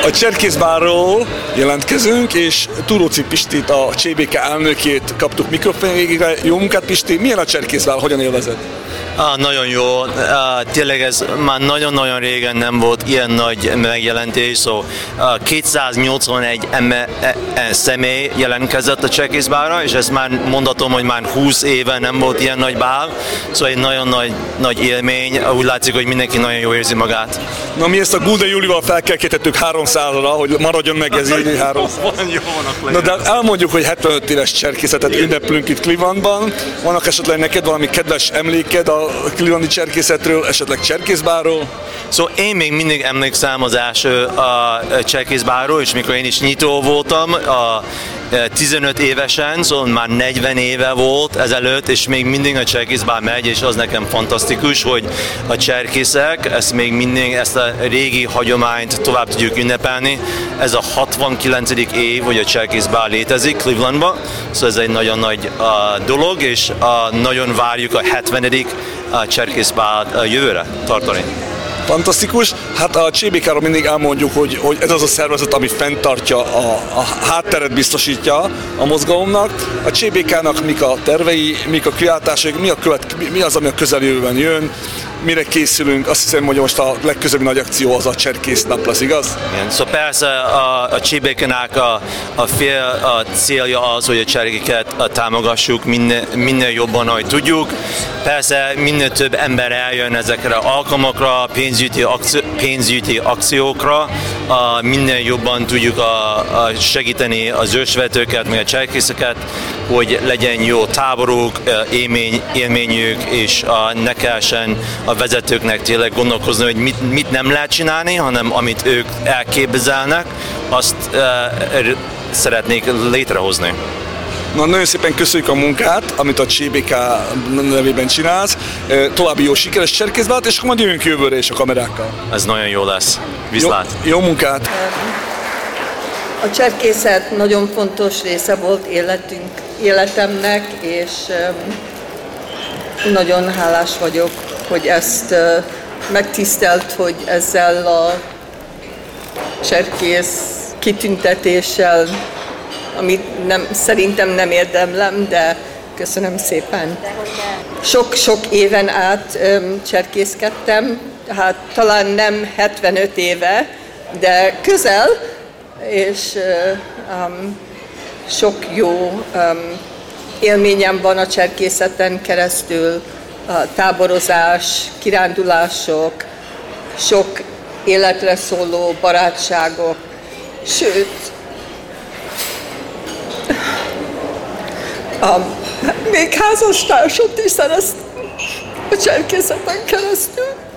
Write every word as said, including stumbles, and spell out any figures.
A Cserkészbárról jelentkezünk, és Túróczi Pistit, a cé bé ká elnökét kaptuk mikrofon végére. Jó munkát, Pisti! Milyen a Cserkészbár? Hogyan élvezed? Ah, nagyon jó. Ah, tényleg ez már nagyon-nagyon régen nem volt ilyen nagy megjelentés, szóval ah, kétszáznyolcvanegy eme, e, e, személy jelentkezett a Cserkészbárra, és ezt már mondhatom, hogy már húsz éve nem volt ilyen nagy bál, szóval egy nagyon nagy, nagy élmény. Úgy látszik, hogy mindenki nagyon jól érzi magát. Na, mi ezt a Gulda Júlival felkelkétettük háromszázra, hogy maradjon meg ez így háromszáz. Na, de elmondjuk, hogy hetvenöt éves cserkészetet ünneplünk itt Clevelandban. Vannak esetleg neked valami kedves emléked a clevelandi cserkészetről, esetleg Cserkészbárról? Szóval én még mindig emlékszem az első a Cserkészbárról, és mikor én is nyitó voltam, a tizenöt évesen, szóval már negyven éve volt ezelőtt, és még mindig a Cserkészbár megy, és az nekem fantasztikus, hogy a cserkészek ezt még mindig, ezt a régi hagyományt tovább tudjuk ünnepelni. Ez a hatvankilencedik év, hogy a Cserkészbár létezik Clevelandban, szóval ez egy nagyon nagy uh, dolog, és uh, nagyon várjuk a hetvenedik uh, Cserkészbár uh, jövőre tartani. Fantasztikus. Hát a cé bé ká-ról mindig elmondjuk, hogy, hogy ez az a szervezet, ami fenntartja, a, a hátteret biztosítja a mozgalomnak. A cé bé ká-nak mik a tervei, mik a kiáltásai, mi, a követ, mi az, ami a közeljövőben jön, mire készülünk. Azt hiszem, hogy most a legközelebbi nagy akció az a Cserkész nap lesz, igaz? Igen, szóval persze a, a cé bé ká-nak a, a fél a célja az, hogy a cserkéket támogassuk minél, minél jobban, ahogy tudjuk. Persze minél több ember eljön ezekre alkalmakra, pénzügyi, akci, pénzügyi akciókra, a, minél jobban tudjuk a, a segíteni az ősvetőket, meg a cserkészeket, hogy legyen jó táboruk, élmény, élményük, és a, ne kelljen a vezetőknek tényleg gondolkozni, hogy mit, mit nem lehet csinálni, hanem amit ők elképzelnek, azt uh, szeretnék létrehozni. Na, nagyon szépen köszönjük a munkát, amit a cé bé ká nevében csinálsz. További jó sikeres Cserkészbárt, és akkor majd jövünk jövőre is a kamerákkal. Ez nagyon jó lesz. Viszlát! Jó, jó munkát! A cserkészet nagyon fontos része volt életünk, életemnek, és nagyon hálás vagyok, hogy ezt megtisztelt, hogy ezzel a cserkész kitüntetéssel, amit nem, szerintem nem érdemlem, de köszönöm szépen. Sok-sok éven át um, cserkészkedtem, hát talán nem hetvenöt éve, de közel, és uh, um, sok jó um, élményem van a cserkészeten keresztül, a táborozás, kirándulások, sok életre szóló barátságok, sőt, a, még házastársat is szereztem a cserkészeten keresztül.